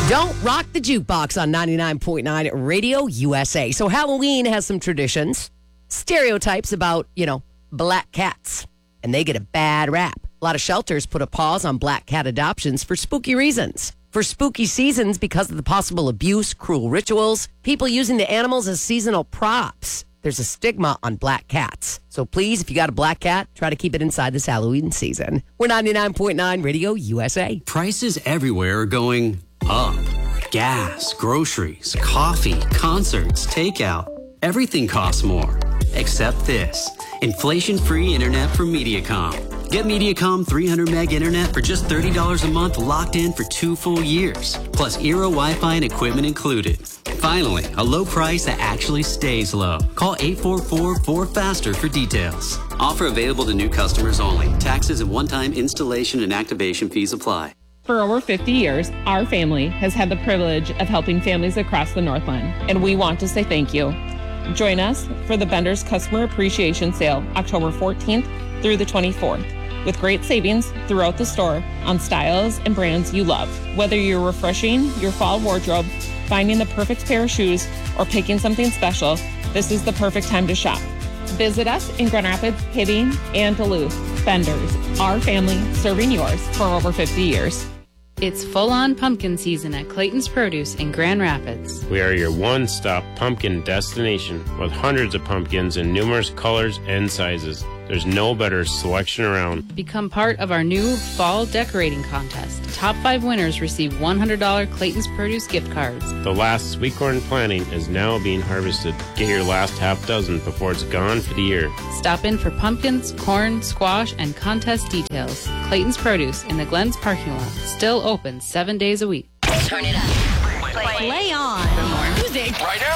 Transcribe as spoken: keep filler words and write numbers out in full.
Don't rock the jukebox on ninety-nine point nine Radio U S A. So Halloween has some traditions, stereotypes about, you know, black cats, and they get a bad rap. A lot of shelters put a pause on black cat adoptions for spooky reasons. For spooky seasons because of the possible abuse, cruel rituals, people using the animals as seasonal props. There's a stigma on black cats. So please, if you got a black cat, try to keep it inside this Halloween season. We're ninety-nine point nine Radio U S A. Prices everywhere are going up. Gas, groceries, coffee, concerts, takeout. Everything costs more. Except this. Inflation-free internet from Mediacom. Get Mediacom three hundred meg internet for just thirty dollars a month, locked in for two full years. Plus Eero Wi-Fi and equipment included. Finally, a low price that actually stays low. Call eight four four, four faster for details. Offer available to new customers only. Taxes and one-time installation and activation fees apply. For over fifty years, our family has had the privilege of helping families across the Northland, and we want to say thank you. Join us for the Bender's Customer Appreciation Sale, October fourteenth through the twenty-fourth, with great savings throughout the store on styles and brands you love. Whether you're refreshing your fall wardrobe, finding the perfect pair of shoes, or picking something special, this is the perfect time to shop. Visit us in Grand Rapids, Hibbing, and Duluth. Bender's, our family serving yours for over fifty years. It's full-on pumpkin season at Clayton's Produce in Grand Rapids. We are your one-stop pumpkin destination with hundreds of pumpkins in numerous colors and sizes. There's no better selection around. Become part of our new fall decorating contest. Top five winners receive one hundred dollars Clayton's Produce gift cards. The last sweet corn planting is now being harvested. Get your last half dozen before it's gone for the year. Stop in for pumpkins, corn, squash, and contest details. Clayton's Produce in the Glens parking lot. Still open seven days a week. Turn it up. Play, Play on. For more music. Right